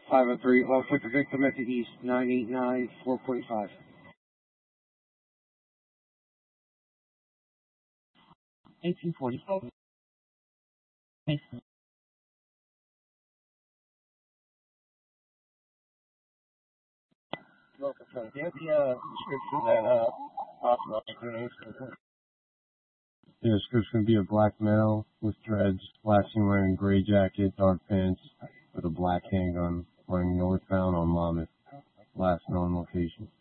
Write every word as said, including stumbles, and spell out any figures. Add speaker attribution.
Speaker 1: five oh three, all put the victim at the east, nine eight nine, four point five.
Speaker 2: eighteen forty-four.
Speaker 1: Local phone. Do you have the uh, description that uh, hospital including?
Speaker 3: Yeah, the script's going to be a black male with dreads, flashing, wearing gray jacket, dark pants, with a black handgun, running northbound on Monmouth. Last known location.